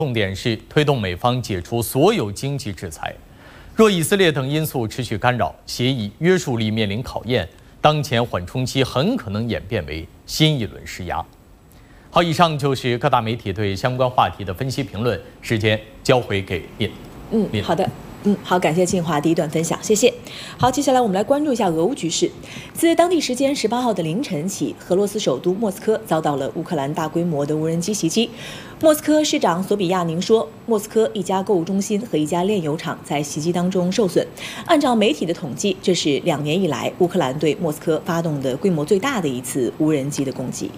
重点是推动美方解除所有经济制裁。若以色列等因素持续干扰，协议约束力面临考验，当前缓冲期很可能演变为新一轮施压。好，以上就是各大媒体对相关话题的分析评论，时间交回给您。 好的。好，感谢庆华第一段分享，谢谢。好，接下来我们来关注一下俄乌局势。自当地时间18号的凌晨起，俄罗斯首都莫斯科遭到了乌克兰大规模的无人机袭击。莫斯科市长索比亚宁说，莫斯科一家购物中心和一家炼油厂在袭击当中受损。按照媒体的统计，这是2年以来乌克兰对莫斯科发动的规模最大的一次无人机的攻击。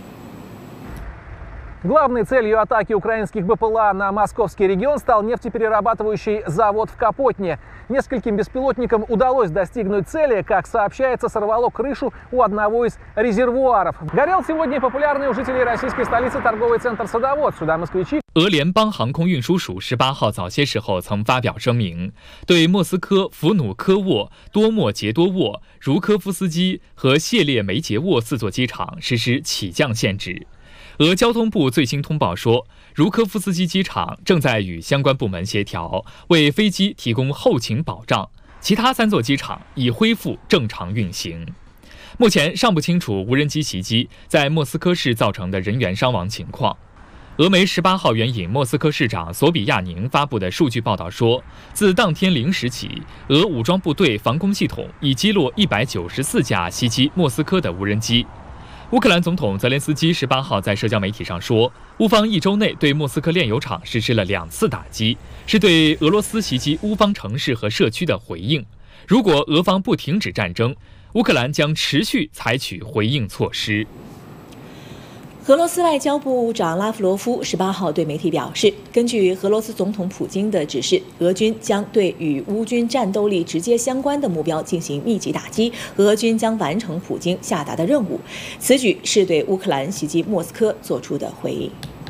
Главной целью атаки украинских БПЛА на московский регион стал нефтеперерабатывающий завод в Капотне. Нескольким беспилотникам удалось достигнуть цели. Как сообщается, сорвало крышу у одного из резервуаров. Горел сегодня популярный у жителей российской столицы торговый центр «Садовод». Сюда москвичи. 俄联邦航空运输署18号早些时候曾发表声明，对莫斯科弗努科沃、多莫杰多沃、茹科夫斯基和谢列梅捷沃4座机场实施起降限制。俄交通部最新通报说，茹科夫斯基机场正在与相关部门协调，为飞机提供后勤保障。其他3座机场已恢复正常运行。目前尚不清楚无人机袭击在莫斯科市造成的人员伤亡情况。俄媒18号援引莫斯科市长索比亚宁发布的数据报道说，自当天0时起，俄武装部队防空系统已击落194架袭击莫斯科的无人机。乌克兰总统泽连斯基18号在社交媒体上说，乌方1周内对莫斯科炼油厂实施了2次打击，是对俄罗斯袭击乌方城市和社区的回应。如果俄方不停止战争，乌克兰将持续采取回应措施。 俄罗斯外交部长拉夫罗夫18号对媒体表示，根据俄罗斯总统普京的指示，俄军将对与乌军战斗力直接相关的目标进行密集打击，俄军将完成普京下达的任务。此举是对乌克兰袭击莫斯科做出的回应。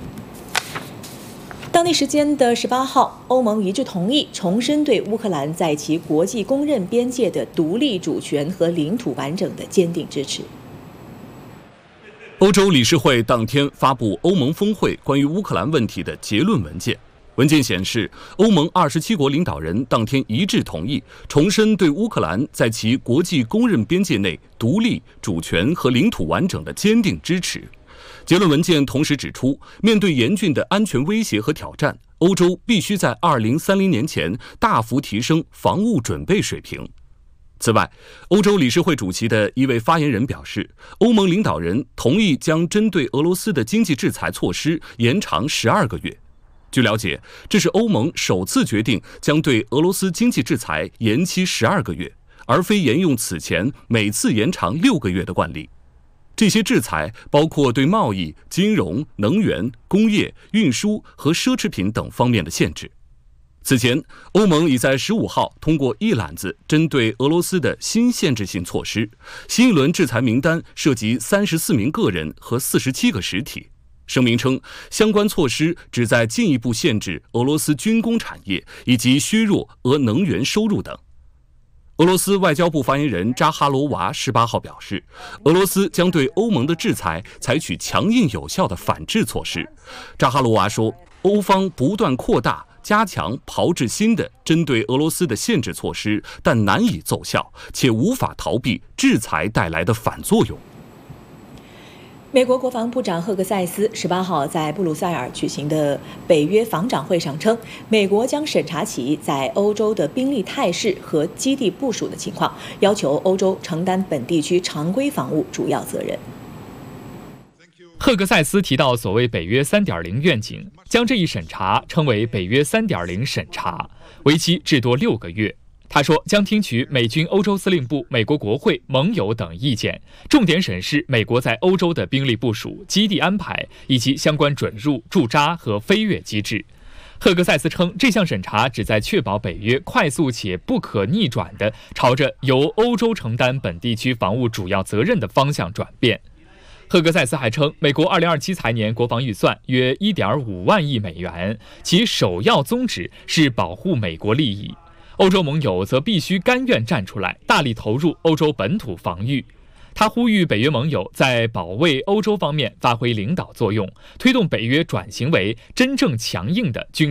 当地时间的18号，欧盟一致同意重申对乌克兰在其国际公认边界的独立主权和领土完整的坚定支持。 欧洲理事会当天发布欧盟峰会关于乌克兰问题的结论文件。文件显示，欧盟27国领导人当天一致同意重申对乌克兰在其国际公认边界内独立、主权和领土完整的坚定支持。结论文件同时指出，面对严峻的安全威胁和挑战，欧洲必须在2030年前大幅提升防务准备水平。此外，欧洲理事会主席的一位发言人表示，欧盟领导人同意将针对俄罗斯的经济制裁措施延长12个月。据了解，这是欧盟首次决定将对俄罗斯经济制裁延期12个月，而非沿用此前每次延长6个月的惯例。这些制裁包括对贸易、金融、能源、工业、运输和奢侈品等方面的限制。此前，欧盟已在15号通过一揽子针对俄罗斯的新限制性措施，新一轮制裁名单涉及34名个人和47个实体。声明称，相关措施旨在进一步限制俄罗斯军工产业以及削弱俄能源收入等。俄罗斯外交部发言人扎哈罗娃18号表示，俄罗斯将对欧盟的制裁采取强硬有效的反制措施。扎哈罗娃说，欧方不断扩大加强炮制新的针对俄罗斯的限制措施，但难以奏效，且无法逃避制裁带来的反作用。 美国国防部长赫克塞斯18号在布鲁塞尔举行的北约防长会上称，美国将审查其在欧洲的兵力态势和基地部署的情况，要求欧洲承担本地区常规防务主要责任。 赫克塞斯提到所谓北约 3.0 愿景，将这一审查称为北约 3.0 审查，为期至多6个月。他说，将听取美军欧洲司令部、美国国会、盟友等意见，重点审视美国在欧洲的兵力部署、基地安排以及相关准入、驻扎和飞越机制。赫克塞斯称，这项审查旨在确保北约快速且不可逆转地朝着由欧洲承担本地区防务主要责任的方向转变。赫克塞斯还称，美国2027财年国防预算约1.5万亿美元，其首要宗旨是保护美国利益。欧洲盟友则必须甘愿站出来，大力投入欧洲本土防御。他呼吁北约盟友在保卫欧洲方面发挥领导作用，推动北约转型为真正强硬的军